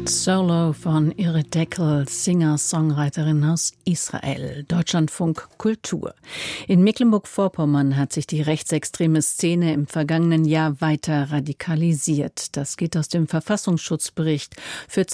Solo von Irit Deckel, Singer-Songwriterin aus Israel, Deutschlandfunk Kultur. In Mecklenburg-Vorpommern hat sich die rechtsextreme Szene im vergangenen Jahr weiter radikalisiert. Das geht aus dem Verfassungsschutzbericht für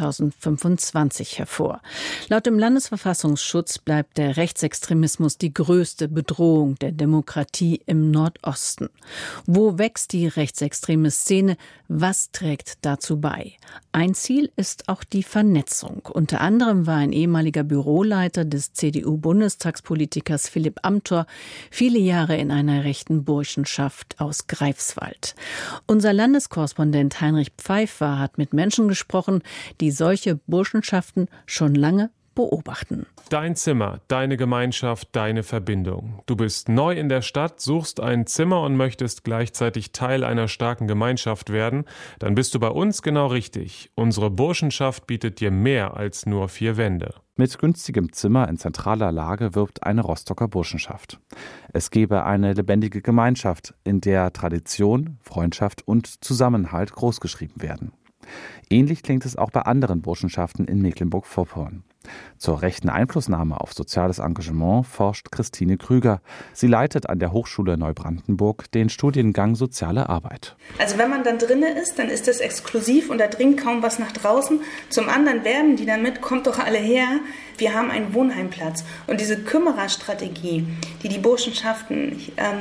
2025 hervor. Laut dem Landesverfassungsschutz bleibt der Rechtsextremismus die größte Bedrohung der Demokratie im Nordosten. Wo wächst die rechtsextreme Szene? Was trägt dazu bei? Ein Ziel ist auch die Vernetzung. Unter anderem war ein ehemaliger Büroleiter des CDU-Bundestagspolitikers Philipp Amthor viele Jahre in einer rechten Burschenschaft aus Greifswald. Unser Landeskorrespondent Heinrich Pfeiffer hat mit Menschen gesprochen, die solche Burschenschaften schon lange beobachten. Dein Zimmer, deine Gemeinschaft, deine Verbindung. Du bist neu in der Stadt, suchst ein Zimmer und möchtest gleichzeitig Teil einer starken Gemeinschaft werden, dann bist du bei uns genau richtig. Unsere Burschenschaft bietet dir mehr als nur 4 Wände. Mit günstigem Zimmer in zentraler Lage wirbt eine Rostocker Burschenschaft. Es gebe eine lebendige Gemeinschaft, in der Tradition, Freundschaft und Zusammenhalt großgeschrieben werden. Ähnlich klingt es auch bei anderen Burschenschaften in Mecklenburg-Vorpommern. Zur rechten Einflussnahme auf soziales Engagement forscht Christine Krüger. Sie leitet an der Hochschule Neubrandenburg den Studiengang Soziale Arbeit. Also wenn man dann drinne ist, dann ist das exklusiv und da dringt kaum was nach draußen. Zum anderen werben die damit, kommt doch alle her, wir haben einen Wohnheimplatz. Und diese Kümmererstrategie, die die Burschenschaften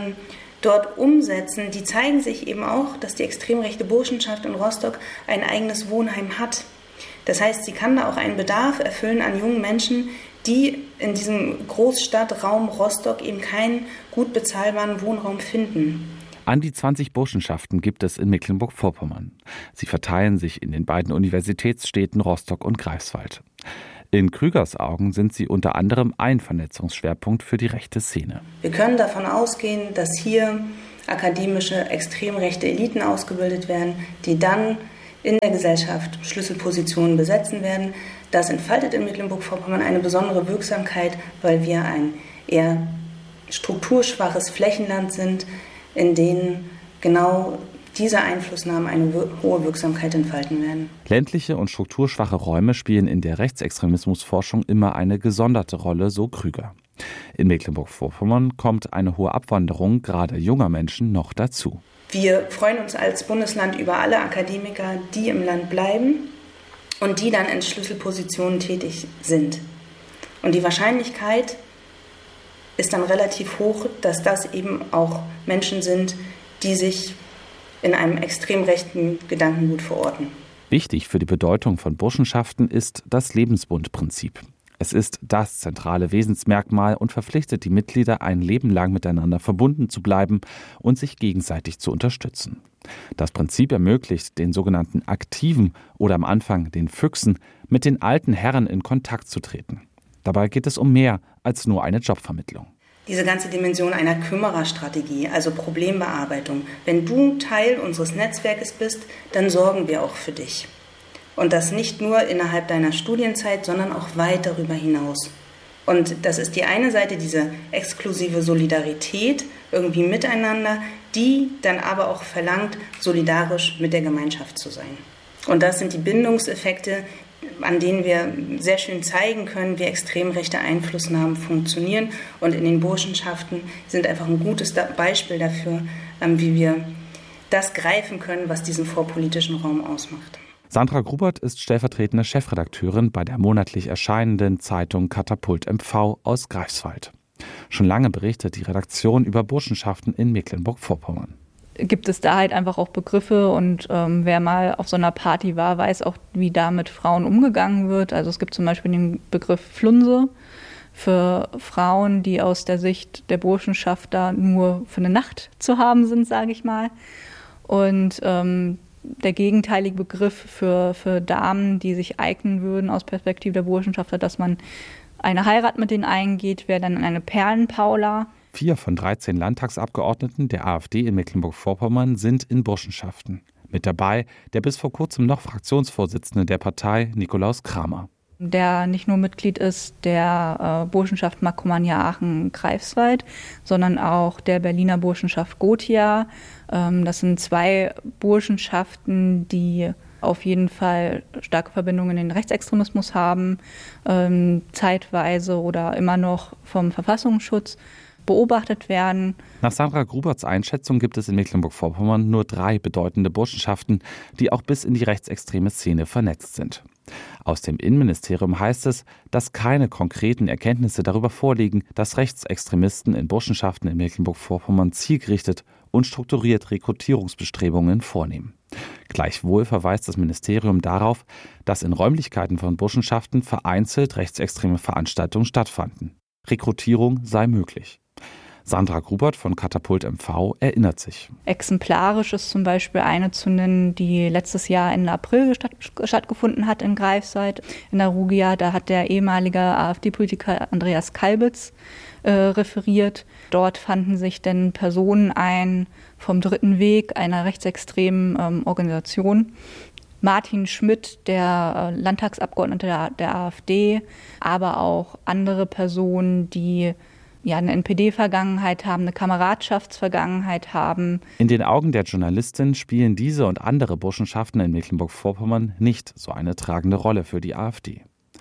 dort umsetzen, die zeigen sich eben auch, dass die extrem rechte Burschenschaft in Rostock ein eigenes Wohnheim hat. Das heißt, sie kann da auch einen Bedarf erfüllen an jungen Menschen, die in diesem Großstadtraum Rostock eben keinen gut bezahlbaren Wohnraum finden. An die 20 Burschenschaften gibt es in Mecklenburg-Vorpommern. Sie verteilen sich in den beiden Universitätsstädten Rostock und Greifswald. In Krügers Augen sind sie unter anderem ein Vernetzungsschwerpunkt für die rechte Szene. Wir können davon ausgehen, dass hier akademische, extrem rechte Eliten ausgebildet werden, die dann in der Gesellschaft Schlüsselpositionen besetzen werden. Das entfaltet in Mecklenburg-Vorpommern eine besondere Wirksamkeit, weil wir ein eher strukturschwaches Flächenland sind, in dem genau diese Einflussnahmen eine hohe Wirksamkeit entfalten werden. Ländliche und strukturschwache Räume spielen in der Rechtsextremismusforschung immer eine gesonderte Rolle, so Krüger. In Mecklenburg-Vorpommern kommt eine hohe Abwanderung gerade junger Menschen noch dazu. Wir freuen uns als Bundesland über alle Akademiker, die im Land bleiben und die dann in Schlüsselpositionen tätig sind. Und die Wahrscheinlichkeit ist dann relativ hoch, dass das eben auch Menschen sind, die sich in einem extrem rechten Gedankengut verorten. Wichtig für die Bedeutung von Burschenschaften ist das Lebensbundprinzip. Es ist das zentrale Wesensmerkmal und verpflichtet die Mitglieder, ein Leben lang miteinander verbunden zu bleiben und sich gegenseitig zu unterstützen. Das Prinzip ermöglicht den sogenannten Aktiven oder am Anfang den Füchsen, mit den alten Herren in Kontakt zu treten. Dabei geht es um mehr als nur eine Jobvermittlung. Diese ganze Dimension einer Kümmererstrategie, also Problembearbeitung. Wenn du Teil unseres Netzwerkes bist, dann sorgen wir auch für dich. Und das nicht nur innerhalb deiner Studienzeit, sondern auch weit darüber hinaus. Und das ist die eine Seite, diese exklusive Solidarität, irgendwie miteinander, die dann aber auch verlangt, solidarisch mit der Gemeinschaft zu sein. Und das sind die Bindungseffekte, an denen wir sehr schön zeigen können, wie extrem rechte Einflussnahmen funktionieren. Und in den Burschenschaften sind einfach ein gutes Beispiel dafür, wie wir das greifen können, was diesen vorpolitischen Raum ausmacht. Sandra Grubert ist stellvertretende Chefredakteurin bei der monatlich erscheinenden Zeitung Katapult MV aus Greifswald. Schon lange berichtet die Redaktion über Burschenschaften in Mecklenburg-Vorpommern. Gibt es da halt einfach auch Begriffe und wer mal auf so einer Party war, weiß auch, wie da mit Frauen umgegangen wird. Also es gibt zum Beispiel den Begriff Flunse für Frauen, die aus der Sicht der Burschenschaft da nur für eine Nacht zu haben sind, sage ich mal. Und der gegenteilige Begriff für Damen, die sich eignen würden aus Perspektive der Burschenschaft, dass man eine Heirat mit denen eingeht, wäre dann eine Perlenpaula. 4 von 13 Landtagsabgeordneten der AfD in Mecklenburg-Vorpommern sind in Burschenschaften. Mit dabei der bis vor kurzem noch Fraktionsvorsitzende der Partei, Nikolaus Kramer. Der nicht nur Mitglied ist der Burschenschaft Markomannia Aachen-Greifswald, sondern auch der Berliner Burschenschaft Gothia. Das sind 2 Burschenschaften, die auf jeden Fall starke Verbindungen in den Rechtsextremismus haben, zeitweise oder immer noch vom Verfassungsschutz beobachtet werden. Nach Sandra Gruberts Einschätzung gibt es in Mecklenburg-Vorpommern nur 3 bedeutende Burschenschaften, die auch bis in die rechtsextreme Szene vernetzt sind. Aus dem Innenministerium heißt es, dass keine konkreten Erkenntnisse darüber vorliegen, dass Rechtsextremisten in Burschenschaften in Mecklenburg-Vorpommern zielgerichtet und strukturiert Rekrutierungsbestrebungen vornehmen. Gleichwohl verweist das Ministerium darauf, dass in Räumlichkeiten von Burschenschaften vereinzelt rechtsextreme Veranstaltungen stattfanden. Rekrutierung sei möglich. Sandra Grubert von Katapult MV erinnert sich. Exemplarisch ist zum Beispiel eine zu nennen, die letztes Jahr Ende April stattgefunden hat in Greifswald, in der Rugia. Da hat der ehemalige AfD-Politiker Andreas Kalbitz referiert. Dort fanden sich denn Personen ein vom Dritten Weg, einer rechtsextremen Organisation. Martin Schmidt, der Landtagsabgeordnete der AfD, aber auch andere Personen, die eine NPD-Vergangenheit haben, eine Kameradschaftsvergangenheit haben. In den Augen der Journalistin spielen diese und andere Burschenschaften in Mecklenburg-Vorpommern nicht so eine tragende Rolle für die AfD.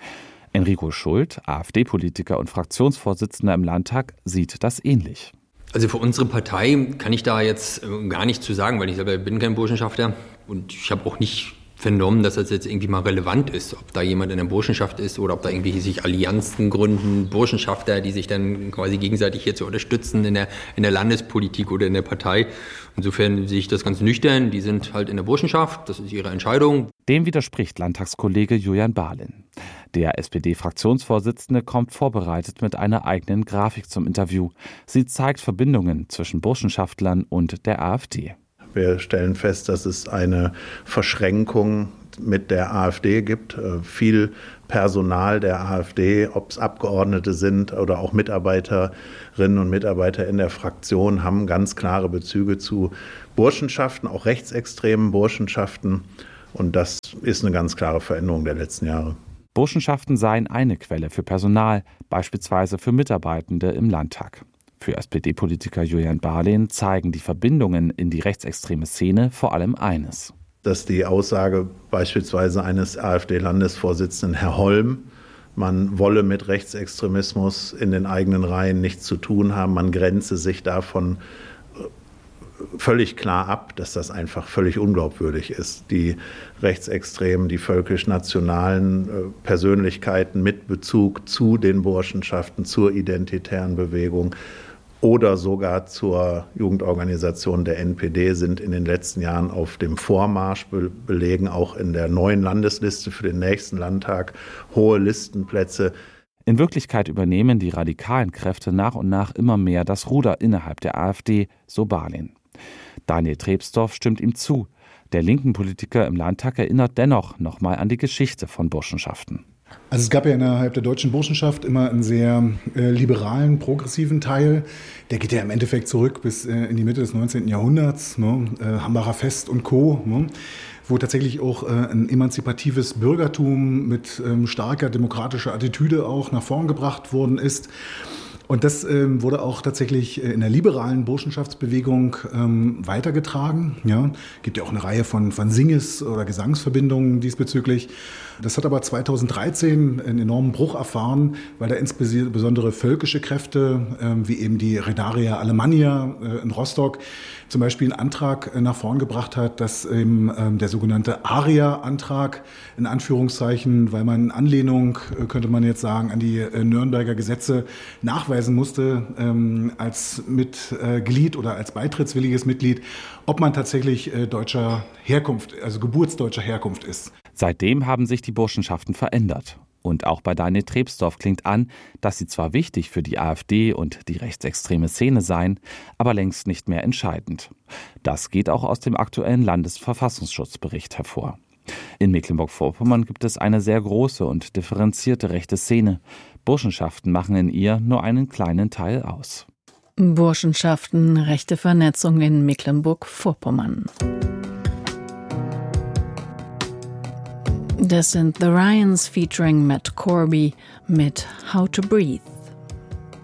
Enrico Schult, AfD-Politiker und Fraktionsvorsitzender im Landtag, sieht das ähnlich. Also für unsere Partei kann ich da jetzt gar nichts zu sagen, weil ich selber bin kein Burschenschafter und ich habe auch nicht vernommen, dass das jetzt irgendwie mal relevant ist, ob da jemand in der Burschenschaft ist oder ob da irgendwie sich Allianzen gründen, Burschenschafter, die sich dann quasi gegenseitig hier zu unterstützen in der Landespolitik oder in der Partei. Insofern sehe ich das ganz nüchtern, die sind halt in der Burschenschaft, das ist ihre Entscheidung. Dem widerspricht Landtagskollege Julian Barlin. Der SPD-Fraktionsvorsitzende kommt vorbereitet mit einer eigenen Grafik zum Interview. Sie zeigt Verbindungen zwischen Burschenschaftlern und der AfD. Wir stellen fest, dass es eine Verschränkung mit der AfD gibt. Viel Personal der AfD, ob es Abgeordnete sind oder auch Mitarbeiterinnen und Mitarbeiter in der Fraktion, haben ganz klare Bezüge zu Burschenschaften, auch rechtsextremen Burschenschaften. Und das ist eine ganz klare Veränderung der letzten Jahre. Burschenschaften seien eine Quelle für Personal, beispielsweise für Mitarbeitende im Landtag. Für SPD-Politiker Julian Barlin zeigen die Verbindungen in die rechtsextreme Szene vor allem eines. Dass die Aussage beispielsweise eines AfD-Landesvorsitzenden, Herr Holm, man wolle mit Rechtsextremismus in den eigenen Reihen nichts zu tun haben, man grenze sich davon völlig klar ab, dass das einfach völlig unglaubwürdig ist. Die Rechtsextremen, die völkisch-nationalen Persönlichkeiten mit Bezug zu den Burschenschaften, zur identitären Bewegung oder sogar zur Jugendorganisation der NPD sind in den letzten Jahren auf dem Vormarsch, belegen auch in der neuen Landesliste für den nächsten Landtag hohe Listenplätze. In Wirklichkeit übernehmen die radikalen Kräfte nach und nach immer mehr das Ruder innerhalb der AfD, so Barlin. Daniel Trebsdorf stimmt ihm zu. Der linken Politiker im Landtag erinnert dennoch nochmal an die Geschichte von Burschenschaften. Also es gab ja innerhalb der deutschen Burschenschaft immer einen sehr liberalen, progressiven Teil. Der geht ja im Endeffekt zurück bis in die Mitte des 19. Jahrhunderts, ne? Hambacher Fest und Co., ne? Wo tatsächlich auch ein emanzipatives Bürgertum mit starker demokratischer Attitüde auch nach vorn gebracht worden ist. Und das wurde auch tatsächlich in der liberalen Burschenschaftsbewegung weitergetragen. Ja, gibt ja auch eine Reihe von Singes- oder Gesangsverbindungen diesbezüglich. Das hat aber 2013 einen enormen Bruch erfahren, weil da insbesondere völkische Kräfte, wie eben die Redaria Alemannia in Rostock, zum Beispiel einen Antrag nach vorn gebracht hat, dass eben der sogenannte ARIA-Antrag, in Anführungszeichen, weil man in Anlehnung, könnte man jetzt sagen, an die Nürnberger Gesetze nachweisen musste, als Mitglied oder als beitrittswilliges Mitglied, ob man tatsächlich deutscher Herkunft, also geburtsdeutscher Herkunft ist. Seitdem haben sich die Burschenschaften verändert. Und auch bei Daniel Trebsdorf klingt an, dass sie zwar wichtig für die AfD und die rechtsextreme Szene seien, aber längst nicht mehr entscheidend. Das geht auch aus dem aktuellen Landesverfassungsschutzbericht hervor. In Mecklenburg-Vorpommern gibt es eine sehr große und differenzierte rechte Szene. Burschenschaften machen in ihr nur einen kleinen Teil aus. Burschenschaften, rechte Vernetzung in Mecklenburg-Vorpommern. Das sind The Ryans featuring Matt Corby mit How to Breathe.